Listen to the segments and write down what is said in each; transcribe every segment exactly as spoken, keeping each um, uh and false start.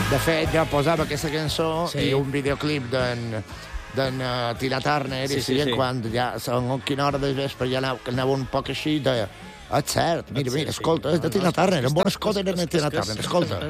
De fet, jo posava aquesta cançó Sí. i un videoclip d'en d'en uh, Tina Turner, Sí, i sí, sí, sí. quan ja són quina hora de vespre ja anava, anava un poc així, deia, ah, és cert, mira, mira, escolta, és de Tina Turner, en bona escolta era de Tina Turner, escolta.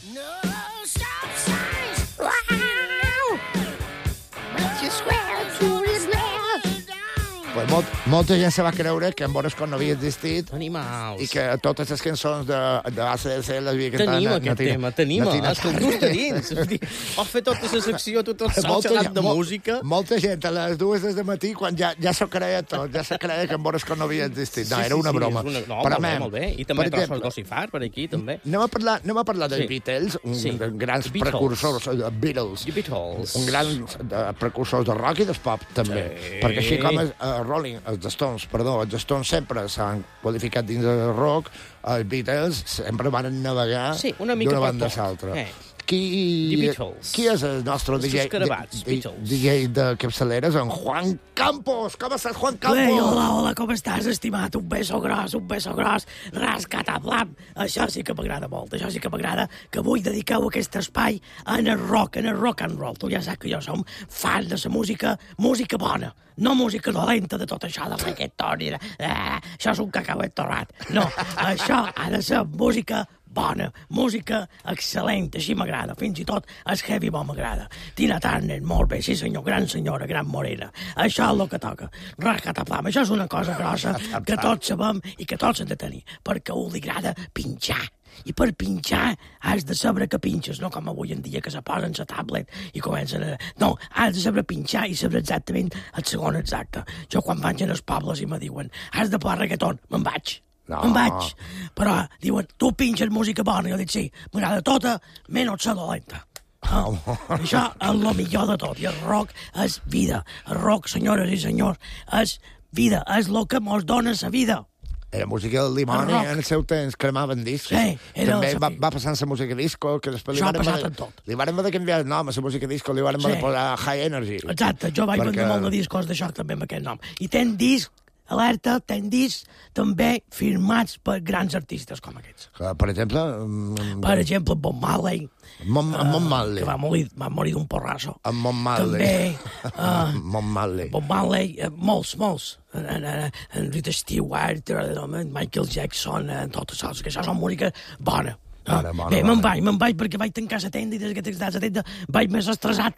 Pues molt, molta gent se va creure que en Bonescon no havia existit Animals. i que totes les cançons de, de A C D C les havia cantat Tenim na- aquest na Tina- tema, tenim, na Tina és que el Turner. dus de dins. És a dir, Vas fer tota la secció, tu tot sol Molta xerrant gent- de mol- música. Molta gent a les dues des de matí, quan ja, ja s'ho creia tot, ja se creia que en Bonescon no havia existit. No, Sí, era sí, una sí, broma. és Una... No, Però, molt bé, mem, molt bé. I també per trossos exemple, d'Ossifar per aquí, també. Anem a parlar, anem a parlar dels Sí. Beatles, un, Sí. de grans Beatles. precursors, eh, Beatles, The Beatles. un gran de, precursors de rock i del pop, també. Sí. Perquè així com els uh, Rolling, els Stones, perdó, els Stones sempre s'han qualificat dins del rock, els Beatles sempre van navegar Sí, una mica d'una per banda a tot. l'altra. Eh. Qui, The Beatles. qui és el nostre Els D J, escarabats, D- Beatles. D J de capçaleres? En Juan Campos. Com estàs, Juan Campos? Ei, hola, hola, com estàs, estimat? Un beso gros, un beso gros, rascatablam. Això sí que m'agrada molt, això sí que m'agrada, que vull dedicar-ho aquest espai en el rock, en el rock and roll. Tu ja saps que jo som fan de la música, música bona, no música dolenta de tot això de reggaeton i de... Eh, això és un cacauet torrat. No, això ha de ser música bona, música excel·lent, així m'agrada, fins i tot el heavy bo m'agrada. Tina Turner, molt bé, sí senyor, gran senyora, gran morena. Això és el que toca. Racataplam, això és una cosa grossa que tots sabem i que tots hem de tenir, perquè a un li agrada pinxar. I per pinxar has de saber que pinxes, no com avui en dia que se posen la tablet i comencen a... No, has de saber pinxar i saber exactament el segon exacte. Jo quan vaig als pobles i me diuen has de posar reggaeton, me'n vaig. No. Me'n vaig. Però diuen, tu pinxes música bona. Jo dic, sí, m'agrada tota, menys la dolenta. Ah, això és el millor de tot. I el rock és vida. El rock, senyores i senyors, és vida. És el que mos dona la vida. Era música del Limoni, El rock. en el seu temps cremaven discos. Sí, era També el va, Safi. va passant la música disco, que després li Això ha varen passat haver- en tot. li varen haver de canviar el nom a la música disco, li varen haver Sí. de posar High Energy. Exacte, jo vaig Perquè- vendre molt de discos d'això també amb aquest nom. I ten discs, alerta, ten discs també firmats per grans artistes com aquests. Que, per exemple, mm, Per exemple, Bob Marley, Mon, en Mon Marley. que va morir, va morir d'un porrasso. En Mon Marley. També, uh, Mon Marley. Bob Marley, eh, molts, molts. En, en, en, en Rita Stewart, en Michael Jackson, en tot això, que això són música bona. Ah, Bona, bona, Bé, bona. me'n vaig, me'n vaig perquè vaig tancar la tenda i des que tinc la tenda vaig més estressat.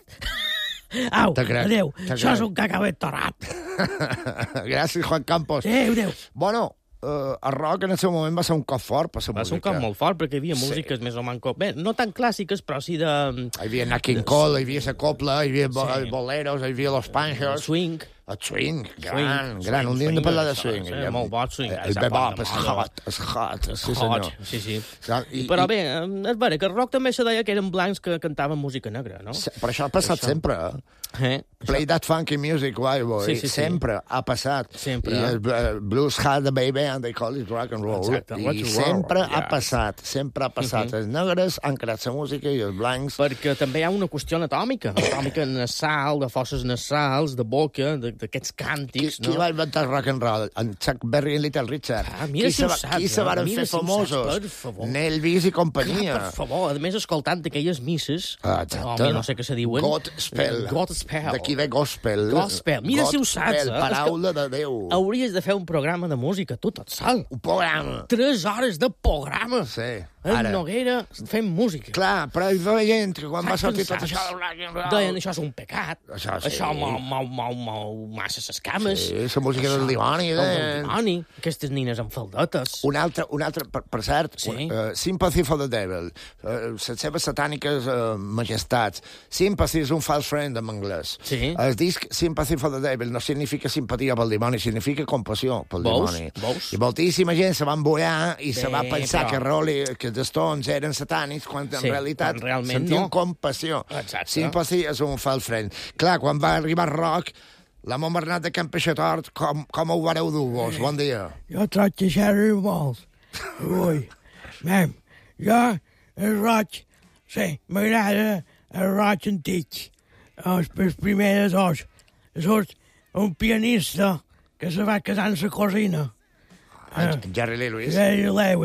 Au, Te crec, adéu. te Això és crec. un cacauet torrat. Gràcies, Juan Campos. Adéu, adéu. Bueno, uh, el rock en el seu moment va ser un cop fort per la Va música. ser un cop molt fort, perquè hi havia Sí. músiques més o manco... Bé, no tan clàssiques, però sí de... Hi havia Nat King Cole, hi havia la copla, hi havia bo- Sí. boleros, hi havia los panchos. Swing. El swing, gran, Swing, gran. swing, Un dia hem de swing, parlar de això, swing. sí, Ja- molt bo swing, El ja bebop sap, és molt hot, és hot, sí senyor. Hot, sí, sí. I, Però i- bé, eh, és vera que el rock també se deia que eren blancs que cantaven música negra, no? Per això ha passat Això. sempre, eh? Eh? Play that funky music, why, boy. Sí, sí, sí. Sempre ha passat. Sempre. I el uh, blues had the baby and they call it rock and roll. Exacte, rock I and sempre roll, ha yes. passat, sempre ha passat. Els negres han creat la música i els blancs... Perquè també hi ha una qüestió anatòmica, anatòmica nasal, de fosses nasals, de boca, de- d'aquests Qui, càntics, qui no? va inventar el rock and roll? En Chuck Berry i Little Richard. Ah, mira qui si se ho va- saps, Qui se eh? varen Mira fer si ho saps, famosos? per favor. Nelvis i companyia. Clar, per favor, a més escoltant aquelles misses, Ah, exacte. home, no sé què se diuen. Gospel. Gospel. D'aquí ve gospel. Gospel. Mira si ho saps, Gospel, eh? paraula de Déu. Hauries de fer un programa de música, tu tot sol. Un programa. Tres hores de programa. Sí. En Ara. Noguera fent música. Clar, però hi va gent que quan va Saps sortir tot pensar? això del rock and roll... Deien, això és un pecat. Això sí. Això mou, mou, mou, mou massa ses cames. Sí, la música del dimoni, El del deien. dimoni. Aquestes nines amb faldetes. Un altre, un altre per, per cert, Sí. un, uh, Sympathy for the Devil, uh, les seves satàniques uh, majestats. Sympathy és un false friend en anglès. Sí. El disc Sympathy for the Devil no significa simpatia pel dimoni, significa compassió pel Veus? dimoni. Veus? I moltíssima gent se va embullar i se Bé, va pensar però- que, Rolling, que els Stones eren satànics quan en Sí, realitat quan realment sentien no. compassió. Exacte. Sympathy és un false friend. Clar, quan va arribar rock, la Mont Bernat de Can Peixatort, com, com ho vareu dur vos? Bon dia. Jo traig de xerri molt. Ui, mem, jo, el roig, sí, m'agrada el roig antic. Els, els primers dos. Surt un pianista que se va quedar en la cosina. En Jerry Lee Lewis. Jerry Lewis.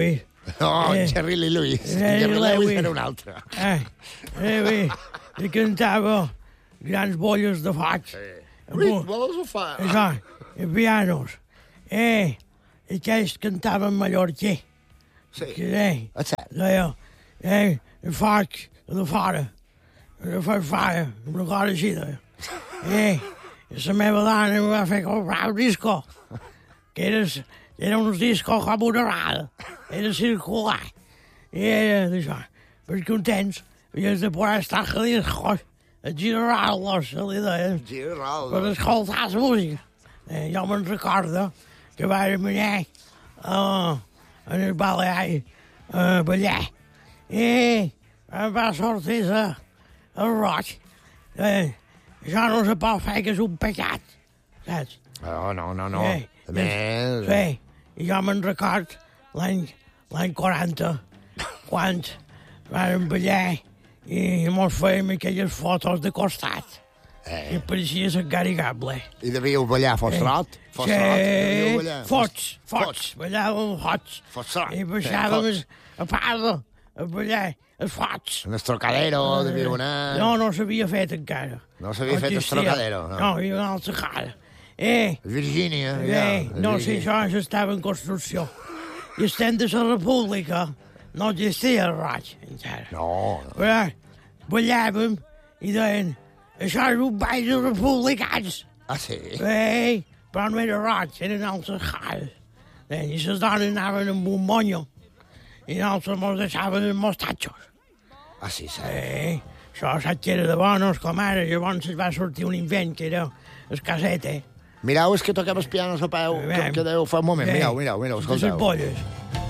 No, Eh, Jerry Lee Lewis. Jerry Jerry Lewis Lewis. era un altre. Eh, eh, bé, i cantava grans bolles de faig. Rick Balls ho fa. Això, i pianos. Eh, i aquells cantaven mallorquí. Sí, Que, eh, és cert. deia, eh, el faig de fora. De fa fora, una cosa així, deia. Eh, i la meva dona em va fer comprar un disco. Que era, era uns discos com una rada. Era circular. I era d'això. Per contents, havies de posar estar a discos, a girar-los, se li deia, per Giraldo. escoltar la música. Eh, jo me'n recordo que vàrem anar uh, en el ballet a ballar. I em va sortir a, el roig. Eh, això no se pot fer, que és un pecat, saps? No, no, no, no. Eh, A més... Sí, i jo me'n record l'any l'any quaranta, quan vàrem ballar i mos fèiem aquelles fotos de costat. Eh. I pareixia ser Gary Gable. I devíeu ballar Fostrot? Fostrot? devíeu Sí, ballar? fots, fots, ballàvem fots. Fostrot. I baixàvem a Parla a ballar els fots. En el Trocadero devíeu anar... No, no s'havia fet encara. No s'havia fet el existia. Trocadero, no. No, hi havia una altra cara. Eh, Virgínia, Eh, ja. no, sí, això, això estava en construcció. I estem de la República, no existia el roig, encara. No, no. Però ballàvem i deien, això és un ball de republicans. Ah, sí? Eh, però no era roig, eren altres cares. Eh, I les dones anaven amb un monyo i nosaltres mos deixaven els mostatxos. Ah, sí, sí. Eh, això saps que era de bonos, com ara, llavors es va sortir un invent que era el casete. Mireu, és que toquem els pianos a peu, que, que deu fa un moment. Mireu, mireu, mireu, Les escolteu. polles.